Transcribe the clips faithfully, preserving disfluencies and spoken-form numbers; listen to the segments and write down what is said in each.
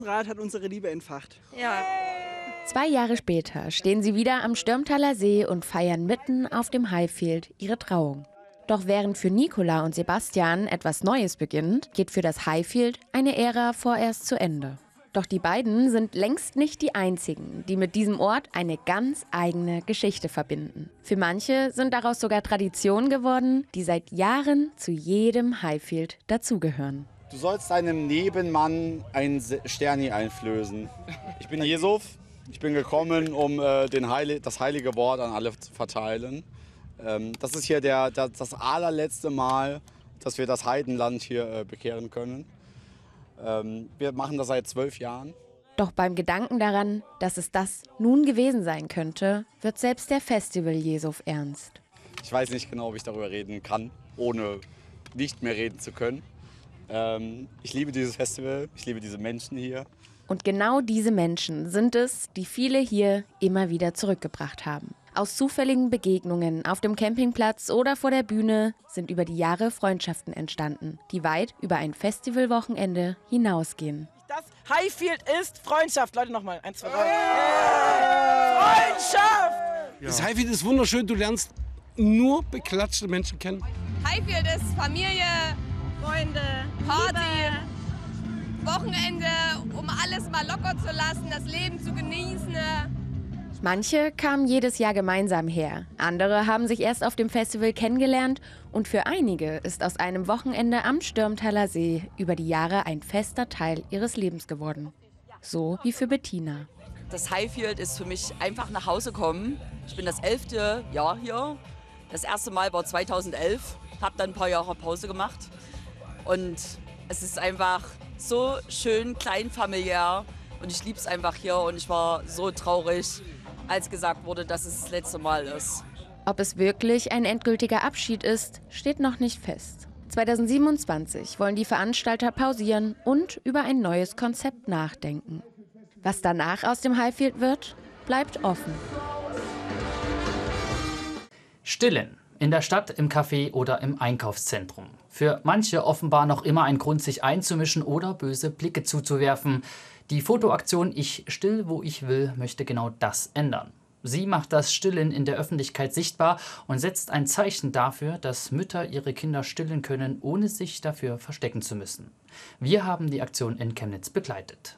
Rad hat unsere Liebe entfacht. Ja. Zwei Jahre später stehen sie wieder am Stürmtaler See und feiern mitten auf dem Highfield ihre Trauung. Doch während für Nicola und Sebastian etwas Neues beginnt, geht für das Highfield eine Ära vorerst zu Ende. Doch die beiden sind längst nicht die einzigen, die mit diesem Ort eine ganz eigene Geschichte verbinden. Für manche sind daraus sogar Traditionen geworden, die seit Jahren zu jedem Highfield dazugehören. Du sollst deinem Nebenmann ein Sterni einflößen. Ich bin Jesuf. Ich bin gekommen, um äh, den Heil das heilige Wort an alle zu verteilen. Ähm, das ist hier der, der, das allerletzte Mal, dass wir das Heidenland hier äh, bekehren können. Ähm, wir machen das seit zwölf Jahren. Doch beim Gedanken daran, dass es das nun gewesen sein könnte, wird selbst der Festival Jesuf ernst. Ich weiß nicht genau, ob ich darüber reden kann, ohne nicht mehr reden zu können. Ähm, ich liebe dieses Festival, ich liebe diese Menschen hier. Und genau diese Menschen sind es, die viele hier immer wieder zurückgebracht haben. Aus zufälligen Begegnungen auf dem Campingplatz oder vor der Bühne sind über die Jahre Freundschaften entstanden, die weit über ein Festivalwochenende hinausgehen. Das Highfield ist Freundschaft. Leute, nochmal. Eins, zwei, drei. Yeah. Freundschaft! Ja. Das Highfield ist wunderschön. Du lernst nur beklatschte Menschen kennen. Highfield ist Familie, Freunde, Party, Wochenende, um alles mal locker zu lassen, das Leben zu genießen. Manche kamen jedes Jahr gemeinsam her, andere haben sich erst auf dem Festival kennengelernt und für einige ist aus einem Wochenende am Stürmtaler See über die Jahre ein fester Teil ihres Lebens geworden. So wie für Bettina. Das Highfield ist für mich einfach nach Hause kommen. Ich bin das elfte Jahr hier. Das erste Mal war zweitausendelf, habe dann ein paar Jahre Pause gemacht. Und es ist einfach so schön kleinfamiliär und ich liebe es einfach hier und ich war so traurig, als gesagt wurde, dass es das letzte Mal ist. Ob es wirklich ein endgültiger Abschied ist, steht noch nicht fest. zweitausendsiebenundzwanzig wollen die Veranstalter pausieren und über ein neues Konzept nachdenken. Was danach aus dem Highfield wird, bleibt offen. Stillen. In der Stadt, im Café oder im Einkaufszentrum. Für manche offenbar noch immer ein Grund, sich einzumischen oder böse Blicke zuzuwerfen. Die Fotoaktion Ich still, wo ich will, möchte genau das ändern. Sie macht das Stillen in der Öffentlichkeit sichtbar und setzt ein Zeichen dafür, dass Mütter ihre Kinder stillen können, ohne sich dafür verstecken zu müssen. Wir haben die Aktion in Chemnitz begleitet.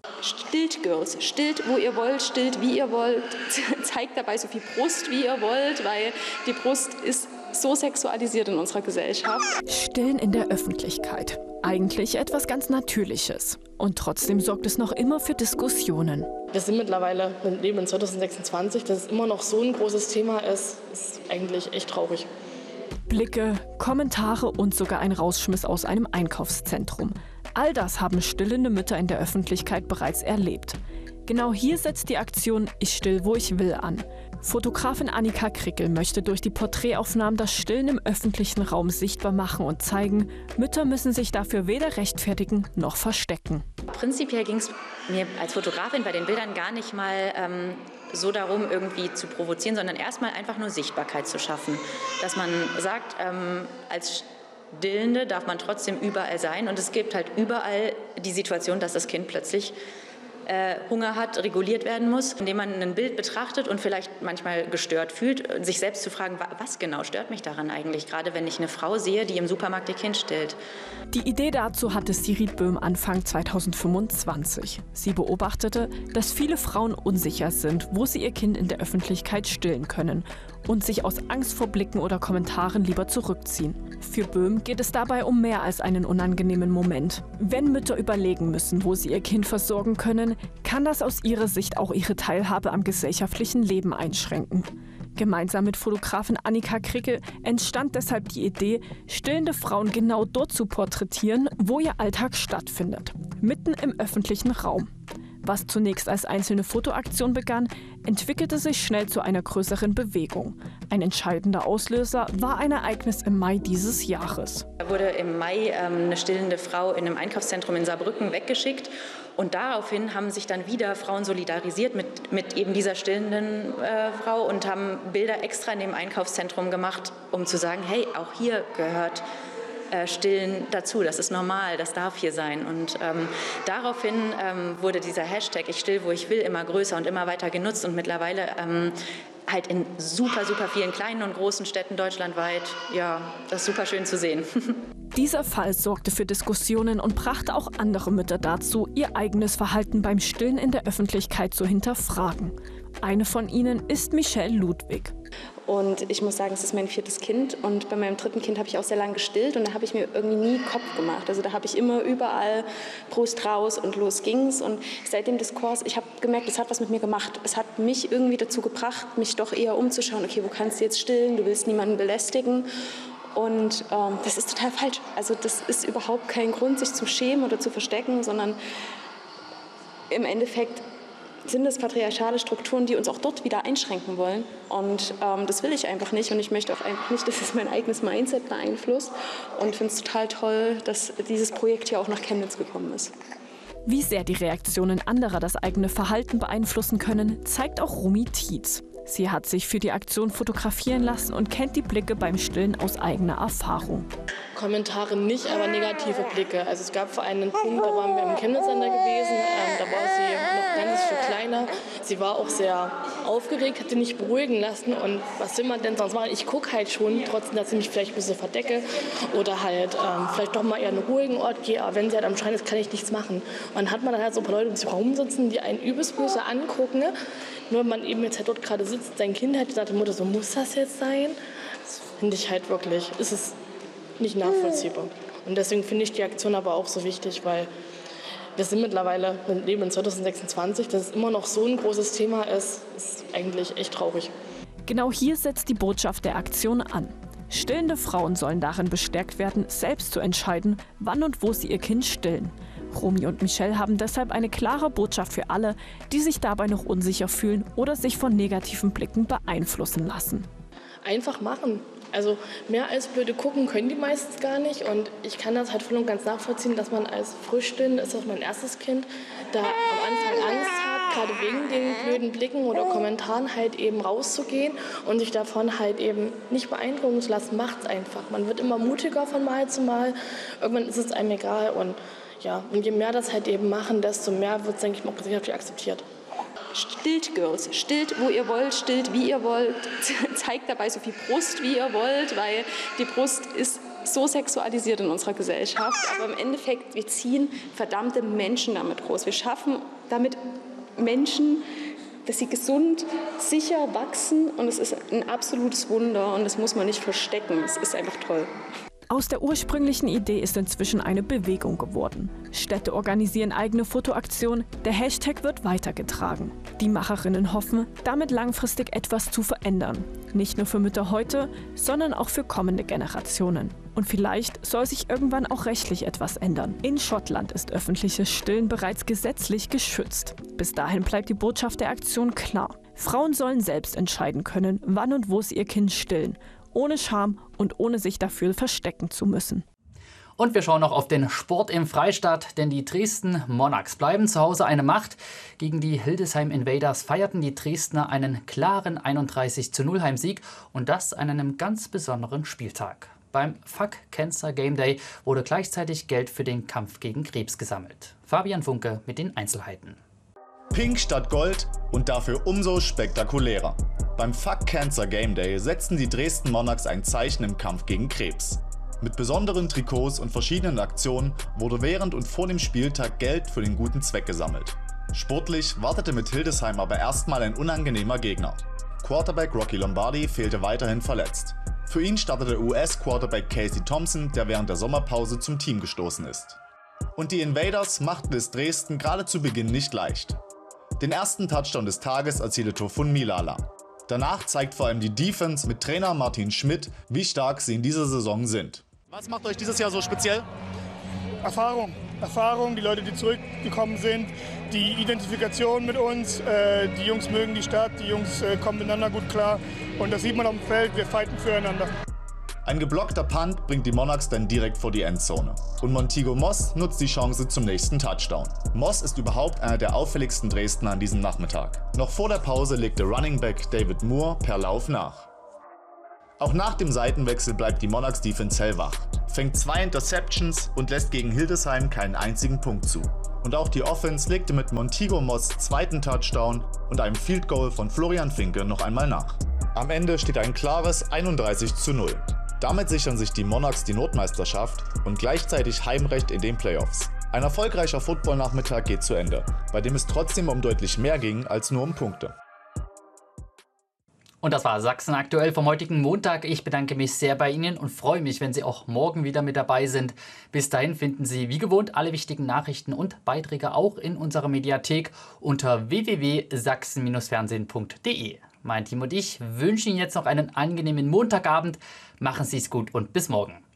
Stillt Girls, stillt wo ihr wollt, stillt wie ihr wollt, zeigt dabei so viel Brust wie ihr wollt, weil die Brust ist so sexualisiert in unserer Gesellschaft. Stillen in der Öffentlichkeit. Eigentlich etwas ganz Natürliches. Und trotzdem sorgt es noch immer für Diskussionen. Wir sind mittlerweile, wir leben in zweitausendsechsundzwanzig, dass es immer noch so ein großes Thema ist, ist eigentlich echt traurig. Blicke, Kommentare und sogar ein Rausschmiss aus einem Einkaufszentrum. All das haben stillende Mütter in der Öffentlichkeit bereits erlebt. Genau hier setzt die Aktion Ich still, wo ich will an. Fotografin Annika Krickel möchte durch die Porträtaufnahmen das Stillen im öffentlichen Raum sichtbar machen und zeigen, Mütter müssen sich dafür weder rechtfertigen noch verstecken. Prinzipiell ging es mir als Fotografin bei den Bildern gar nicht mal ähm, so darum, irgendwie zu provozieren, sondern erstmal einfach nur Sichtbarkeit zu schaffen. Dass man sagt, ähm, als Stillende darf man trotzdem überall sein und es gibt halt überall die Situation, dass das Kind plötzlich äh, Hunger hat, reguliert werden muss, indem man ein Bild betrachtet und vielleicht manchmal gestört fühlt, sich selbst zu fragen, was genau stört mich daran eigentlich, gerade wenn ich eine Frau sehe, die im Supermarkt ihr Kind stillt. Die Idee dazu hatte Sirit Böhm Anfang zweitausendfünfundzwanzig. Sie beobachtete, dass viele Frauen unsicher sind, wo sie ihr Kind in der Öffentlichkeit stillen können und sich aus Angst vor Blicken oder Kommentaren lieber zurückziehen. Für Böhm geht es dabei um mehr als einen unangenehmen Moment. Wenn Mütter überlegen müssen, wo sie ihr Kind versorgen können, kann das aus ihrer Sicht auch ihre Teilhabe am gesellschaftlichen Leben einschränken. Gemeinsam mit Fotografin Annika Krickel entstand deshalb die Idee, stillende Frauen genau dort zu porträtieren, wo ihr Alltag stattfindet, mitten im öffentlichen Raum. Was zunächst als einzelne Fotoaktion begann, entwickelte sich schnell zu einer größeren Bewegung. Ein entscheidender Auslöser war ein Ereignis im Mai dieses Jahres. Da wurde im Mai ähm, eine stillende Frau in einem Einkaufszentrum in Saarbrücken weggeschickt. Und daraufhin haben sich dann wieder Frauen solidarisiert mit, mit eben dieser stillenden äh, Frau und haben Bilder extra in dem Einkaufszentrum gemacht, um zu sagen, hey, auch hier gehört äh, Stillen dazu. Das ist normal, das darf hier sein. Und ähm, daraufhin ähm, wurde dieser Hashtag Ich still, wo ich will, immer größer und immer weiter genutzt. Und mittlerweile ähm, halt in super, super vielen kleinen und großen Städten deutschlandweit. Ja, das ist super schön zu sehen. Dieser Fall sorgte für Diskussionen und brachte auch andere Mütter dazu, ihr eigenes Verhalten beim Stillen in der Öffentlichkeit zu hinterfragen. Eine von ihnen ist Michelle Ludwig. Und ich muss sagen, es ist mein viertes Kind und bei meinem dritten Kind habe ich auch sehr lange gestillt und da habe ich mir irgendwie nie Kopf gemacht. Also da habe ich immer überall Brust raus und los ging's. Und seit dem Diskurs, ich habe gemerkt, es hat was mit mir gemacht. Es hat mich irgendwie dazu gebracht, mich doch eher umzuschauen. Okay, wo kannst du jetzt stillen? Du willst niemanden belästigen. Und ähm, das ist total falsch. Also das ist überhaupt kein Grund, sich zu schämen oder zu verstecken, sondern im Endeffekt sind es patriarchale Strukturen, die uns auch dort wieder einschränken wollen. Und ähm, das will ich einfach nicht. Und ich möchte auch einfach nicht, dass es mein eigenes Mindset beeinflusst. Und finde es total toll, dass dieses Projekt hier auch nach Chemnitz gekommen ist. Wie sehr die Reaktionen anderer das eigene Verhalten beeinflussen können, zeigt auch Romy Tietz. Sie hat sich für die Aktion fotografieren lassen und kennt die Blicke beim Stillen aus eigener Erfahrung. Kommentare nicht, aber negative Blicke. Also es gab vor allem einen Punkt, da waren wir im Chemnitz-Sender gewesen, ähm, da war sie noch ein ganzes Stück kleiner. Sie war auch sehr aufgeregt, hat sie nicht beruhigen lassen und was will man denn sonst machen? Ich gucke halt schon, trotzdem, dass ich mich vielleicht ein bisschen verdecke oder halt ähm, vielleicht doch mal eher an einen ruhigen Ort gehe, aber wenn sie halt am Schreien ist, kann ich nichts machen. Und dann hat man dann halt so ein paar Leute, die im Raum sitzen, die einen übelst böse angucken, nur wenn man eben jetzt halt dort gerade sitzt, sein Kind hat gesagt, die Mutter, so muss das jetzt sein? Das finde ich halt wirklich, ist es nicht nachvollziehbar. Und deswegen finde ich die Aktion aber auch so wichtig, weil wir sind mittlerweile, wir leben in zwanzig sechsundzwanzig, dass es immer noch so ein großes Thema ist, ist eigentlich echt traurig. Genau hier setzt die Botschaft der Aktion an. Stillende Frauen sollen darin bestärkt werden, selbst zu entscheiden, wann und wo sie ihr Kind stillen. Romy und Michelle haben deshalb eine klare Botschaft für alle, die sich dabei noch unsicher fühlen oder sich von negativen Blicken beeinflussen lassen. Einfach machen. Also mehr als blöde gucken können die meistens gar nicht. Und ich kann das halt voll und ganz nachvollziehen, dass man als Frischstillende, ist das mein erstes Kind, da am Anfang Angst hat, gerade wegen den blöden Blicken oder Kommentaren halt eben rauszugehen und sich davon halt eben nicht beeindrucken zu lassen. Macht's einfach. Man wird immer mutiger von Mal zu Mal. Irgendwann ist es einem egal. Und ja, und je mehr das halt eben machen, desto mehr wird es, denke ich, auch gesellschaftlich akzeptiert. Stillt, Girls. Stillt, wo ihr wollt, stillt, wie ihr wollt. Zeigt dabei so viel Brust, wie ihr wollt, weil die Brust ist so sexualisiert in unserer Gesellschaft. Aber im Endeffekt, wir ziehen verdammte Menschen damit groß. Wir schaffen damit Menschen, dass sie gesund, sicher wachsen. Und es ist ein absolutes Wunder und das muss man nicht verstecken. Es ist einfach toll. Aus der ursprünglichen Idee ist inzwischen eine Bewegung geworden. Städte organisieren eigene Fotoaktionen, der Hashtag wird weitergetragen. Die Macherinnen hoffen, damit langfristig etwas zu verändern. Nicht nur für Mütter heute, sondern auch für kommende Generationen. Und vielleicht soll sich irgendwann auch rechtlich etwas ändern. In Schottland ist öffentliches Stillen bereits gesetzlich geschützt. Bis dahin bleibt die Botschaft der Aktion klar. Frauen sollen selbst entscheiden können, wann und wo sie ihr Kind stillen. Ohne Scham und ohne sich dafür verstecken zu müssen. Und wir schauen noch auf den Sport im Freistaat, denn die Dresden Monarchs bleiben zu Hause eine Macht. Gegen die Hildesheim Invaders feierten die Dresdner einen klaren einunddreißig zu null Heimsieg und das an einem ganz besonderen Spieltag. Beim Fuck Cancer Game Day wurde gleichzeitig Geld für den Kampf gegen Krebs gesammelt. Fabian Funke mit den Einzelheiten. Pink statt Gold und dafür umso spektakulärer. Beim Fuck Cancer Game Day setzten die Dresden Monarchs ein Zeichen im Kampf gegen Krebs. Mit besonderen Trikots und verschiedenen Aktionen wurde während und vor dem Spieltag Geld für den guten Zweck gesammelt. Sportlich wartete mit Hildesheim aber erstmal ein unangenehmer Gegner. Quarterback Rocky Lombardi fehlte weiterhin verletzt. Für ihn startete U S-Quarterback Casey Thompson, der während der Sommerpause zum Team gestoßen ist. Und die Invaders machten es Dresden gerade zu Beginn nicht leicht. Den ersten Touchdown des Tages erzielte Tofun Milala. Danach zeigt vor allem die Defense mit Trainer Martin Schmidt, wie stark sie in dieser Saison sind. Was macht euch dieses Jahr so speziell? Erfahrung. Erfahrung, die Leute, die zurückgekommen sind, die Identifikation mit uns. Äh, die Jungs mögen die Stadt, die Jungs äh, kommen miteinander gut klar. Und das sieht man auf dem Feld, wir fighten füreinander. Ein geblockter Punt bringt die Monarchs dann direkt vor die Endzone. Und Montigo Moss nutzt die Chance zum nächsten Touchdown. Moss ist überhaupt einer der auffälligsten Dresdner an diesem Nachmittag. Noch vor der Pause legte Running Back David Moore per Lauf nach. Auch nach dem Seitenwechsel bleibt die Monarchs Defense hellwach. fängt zwei Interceptions und lässt gegen Hildesheim keinen einzigen Punkt zu. Und auch die Offense legte mit Montigo Moss zweiten Touchdown und einem Field Goal von Florian Finke noch einmal nach. Am Ende steht ein klares einunddreißig zu null. Damit sichern sich die Monarchs die Notmeisterschaft und gleichzeitig Heimrecht in den Playoffs. Ein erfolgreicher Football-Nachmittag geht zu Ende, bei dem es trotzdem um deutlich mehr ging als nur um Punkte. Und das war Sachsen aktuell vom heutigen Montag. Ich bedanke mich sehr bei Ihnen und freue mich, wenn Sie auch morgen wieder mit dabei sind. Bis dahin finden Sie wie gewohnt alle wichtigen Nachrichten und Beiträge auch in unserer Mediathek unter w w w punkt sachsen Bindestrich fernsehen punkt d e. Mein Team und ich wünschen Ihnen jetzt noch einen angenehmen Montagabend. Machen Sie es gut und bis morgen.